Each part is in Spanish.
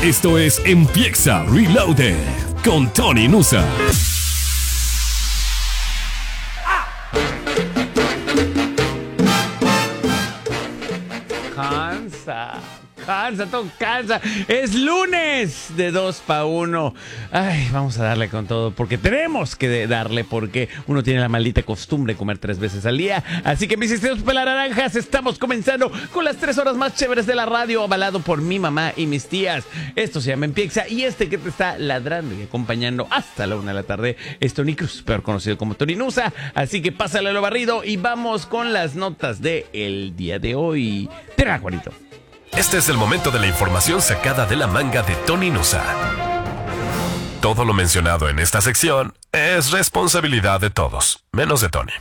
Esto es Empieza Reloaded con Tony Nusa. Todo cansa. Es lunes de 2 para 1. Ay, vamos a darle con todo porque tenemos que darle, porque uno tiene la maldita costumbre de comer 3 veces al día. Así que mis estimados pelanaranjas, estamos comenzando con las 3 horas más chéveres de la radio, avalado por mi mamá y mis tías. Esto se llama Empieza, y este que te está ladrando y acompañando hasta la 1 de la tarde es Tony Cruz, peor conocido como Tony Nusa. Así que pásale a lo barrido y vamos con las notas del día de hoy. Tira, Juanito. Este es el momento de la información sacada de la manga de Tony Nusa. Todo lo mencionado en esta sección es responsabilidad de todos, menos de Tony.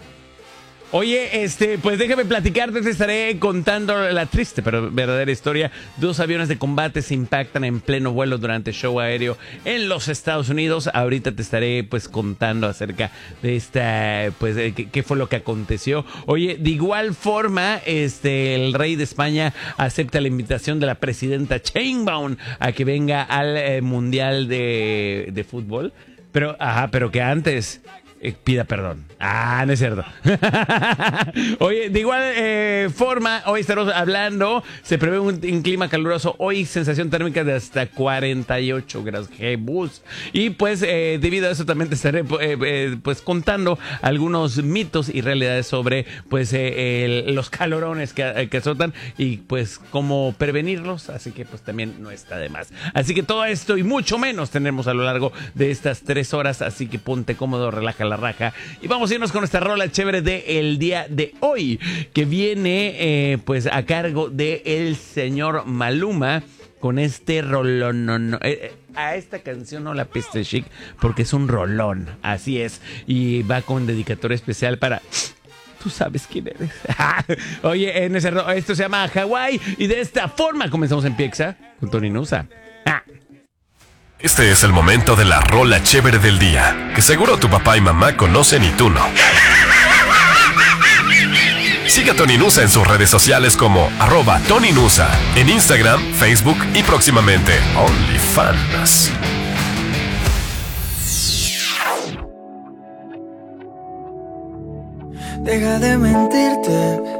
Oye, pues déjame platicarte, te estaré contando la triste pero verdadera historia. 2 aviones de combate se impactan en pleno vuelo durante show aéreo en los Estados Unidos. Ahorita te estaré pues contando acerca de esta, pues qué fue lo que aconteció. Oye, de igual forma, el rey de España acepta la invitación de la presidenta Sheinbaum a que venga al Mundial de fútbol. Pero que antes pida perdón. No es cierto. Oye, de igual forma, hoy estaremos hablando, se prevé un clima caluroso hoy, sensación térmica de hasta 48 grados. Jebus. Y pues debido a eso también te estaré pues contando algunos mitos y realidades sobre pues los calorones que azotan y pues cómo prevenirlos, así que pues también no está de más. Así que todo esto y mucho menos tenemos a lo largo de estas 3 horas, así que ponte cómodo, relaja la raja y vamos a irnos con esta rola chévere del día de hoy, que viene pues a cargo de el señor Maluma con este rolón. A esta canción no la peste chic porque es un rolón, así es, y va con dedicatoria especial para... Tú sabes quién eres. Oye, esto se llama Hawái y de esta forma comenzamos Empieza con Tony Nusa. Este es el momento de la rola chévere del día, que seguro tu papá y mamá conocen y tú no. Sigue a Tony Nusa en sus redes sociales como @TonyNusa, en Instagram, Facebook y próximamente OnlyFans. Deja de mentirte,